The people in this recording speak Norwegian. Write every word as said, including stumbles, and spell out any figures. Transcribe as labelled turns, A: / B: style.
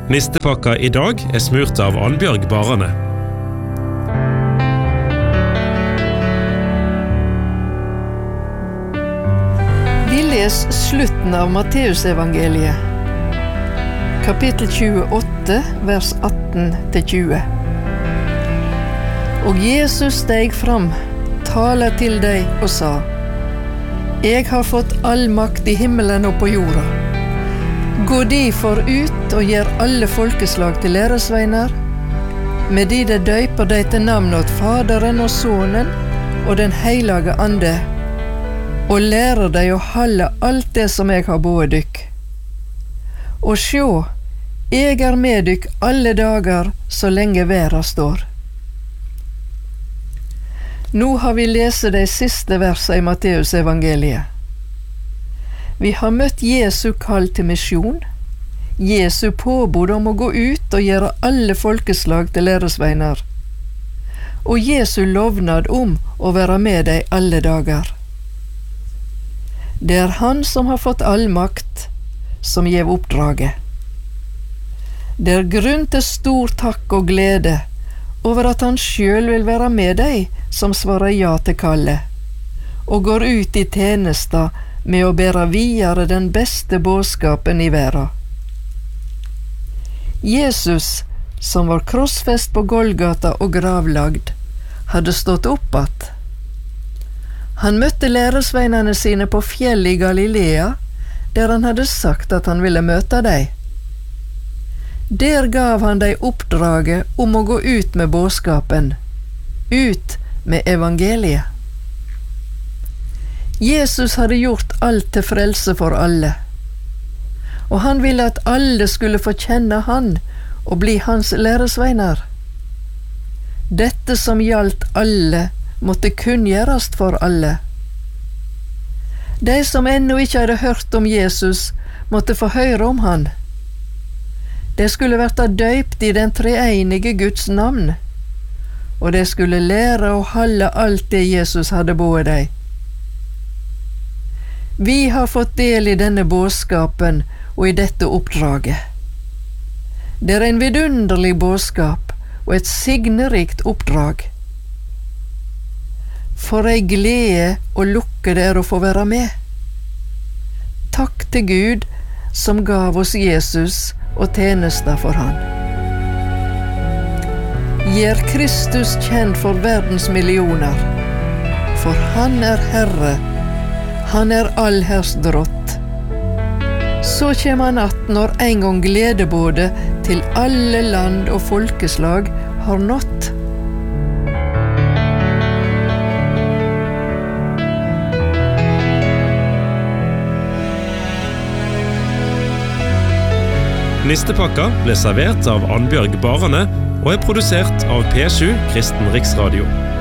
A: Nistepakka I dag er smurt av Annbjørg Barane.
B: Vi les slutten av Matteusevangeliet, kapittel tjueåtte, vers atten til tjue. Og Jesus steg fram, taler til deg og sa: Jeg har fått all makt I himmelen og på jorda. Gå derfor ut og gjør alle folkeslag til læresveiner, med de det døyper deg til navn åt Faderen og Sonen og den heilage Ande, og lærer deg å holde alt det som jeg har båret dykk. Og sjå, jeg er med dykk alle dager så lenge verda står. Nå har vi lest de siste versene I Matteusevangeliet. Vi har møtt Jesu kall til misjon, Jesu påbud om å gå ut og gjøre alle folkeslag til læresveiner, og Jesu lovnad om å være med deg alle dager. Det er han som har fått all makt, som gjev oppdraget. Det er grunn til stor takk og glede over at han sjøl vil være med deg som svarer ja til kallet, og går ut I tjenesta med å bære videre den beste bådskapen I verden. Jesus, som var krossfest på Golgata og gravlagd, hadde stått opp att. Han møtte læresveinene sine på fjellet I Galilea, der han hadde sagt at han ville møte deg. Der gav han deg oppdraget om å gå ut med bådskapen, ut med evangeliet. Jesus hadde gjort alt til frelse for alle, og han ville at alle skulle få kjenne han og bli hans læresveiner. Dette som gjaldt alle, måtte kunngjørast for alle. De som ennå ikke hadde hørt om Jesus, måtte få høre om han. De skulle verta døypt I den treenige Guds navn, og de skulle lære å holde alt det Jesus hadde båret deg. Vi har fått del I denne bådskapen og I dette oppdraget. Det er en vidunderlig bådskap og et signerikt oppdrag. For ei glede og lukke det er å få være med. Takk til Gud som gav oss Jesus og tjenester for han. Gjør Kristus kjent for verdens millioner, for han er Herre, han er allherrsdrott. Så kjem han att når en gang gledebådet til alle land og folkeslag har nått.
A: Nistepakka ble servert av Annbjørg Barane og er produsert av P sju Kristen Riksradio.